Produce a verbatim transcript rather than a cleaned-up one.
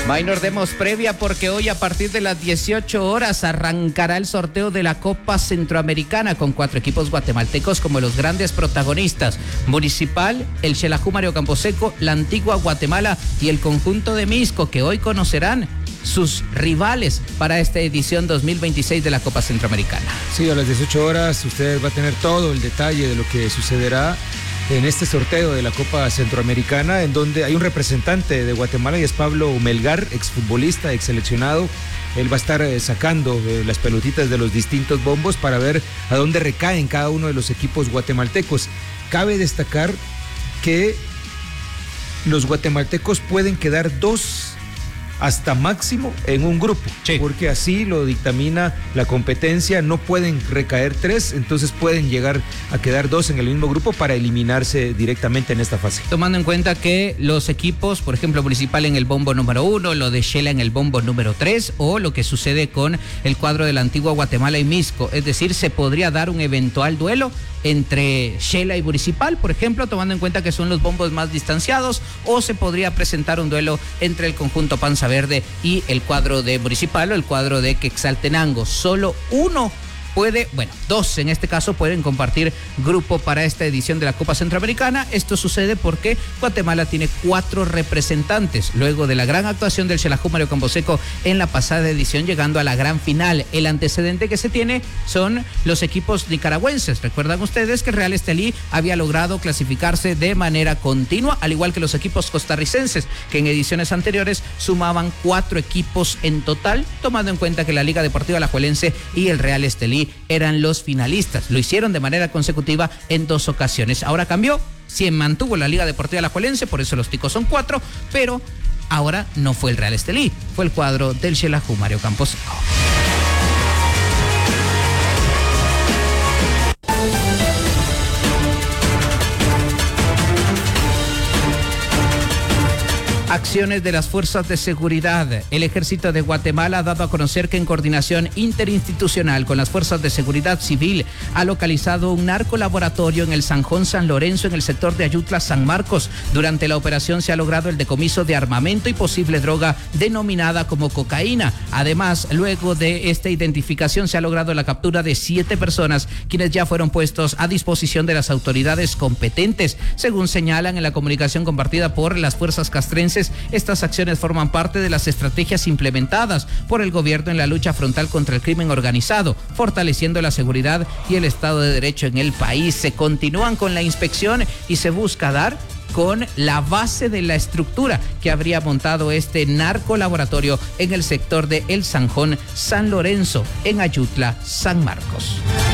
Maynor, demos previa porque hoy a partir de las dieciocho horas arrancará el sorteo de la Copa Centroamericana con cuatro equipos guatemaltecos como los grandes protagonistas: Municipal, el Xelajú Mario Camposeco, la Antigua Guatemala y el conjunto de Misco, que hoy conocerán sus rivales para esta edición dos mil veintiséis de la Copa Centroamericana. Sí, a las dieciocho horas usted va a tener todo el detalle de lo que sucederá en este sorteo de la Copa Centroamericana, en donde hay un representante de Guatemala y es Pablo Melgar, exfutbolista, exseleccionado. Él va a estar eh, sacando eh, las pelotitas de los distintos bombos para ver a dónde recaen cada uno de los equipos guatemaltecos. Cabe destacar que los guatemaltecos pueden quedar dos hasta máximo en un grupo, sí, porque así lo dictamina la competencia. No pueden recaer tres, entonces pueden llegar a quedar dos en el mismo grupo para eliminarse directamente en esta fase. Tomando en cuenta que los equipos, por ejemplo, Municipal en el bombo número uno, lo de Xela en el bombo número tres, o lo que sucede con el cuadro de la Antigua Guatemala y Misco, es decir, se podría dar un eventual duelo entre Xela y Municipal, por ejemplo, tomando en cuenta que son los bombos más distanciados, o se podría presentar un duelo entre el conjunto Panza Verde y el cuadro de Municipal o el cuadro de Quetzaltenango. Solo uno puede, bueno, dos en este caso pueden compartir grupo para esta edición de la Copa Centroamericana. Esto sucede porque Guatemala tiene cuatro representantes luego de la gran actuación del Xelajú Mario Camposeco en la pasada edición, llegando a la gran final. El antecedente que se tiene son los equipos nicaragüenses. Recuerdan ustedes que el Real Estelí había logrado clasificarse de manera continua, al igual que los equipos costarricenses, que en ediciones anteriores sumaban cuatro equipos en total, tomando en cuenta que la Liga Deportiva Alajuelense y el Real Estelí eran los finalistas. Lo hicieron de manera consecutiva en dos ocasiones. Ahora cambió, se mantuvo la Liga Deportiva Alajuelense, por eso los ticos son cuatro, pero ahora no fue el Real Estelí, fue el cuadro del Xelajú Mario Camposeco. Acciones de las fuerzas de seguridad. El Ejército de Guatemala ha dado a conocer que en coordinación interinstitucional con las fuerzas de seguridad civil ha localizado un narcolaboratorio en el Sanjón San Lorenzo, en el sector de Ayutla San Marcos. Durante la operación se ha logrado el decomiso de armamento y posible droga denominada como cocaína. Además, luego de esta identificación se ha logrado la captura de siete personas, quienes ya fueron puestos a disposición de las autoridades competentes. Según señalan en la comunicación compartida por las fuerzas castrenses, estas acciones forman parte de las estrategias implementadas por el gobierno en la lucha frontal contra el crimen organizado, fortaleciendo la seguridad y el Estado de Derecho en el país. Se continúan con la inspección y se busca dar con la base de la estructura que habría montado este narcolaboratorio en el sector de El Sanjón San Lorenzo, en Ayutla San Marcos.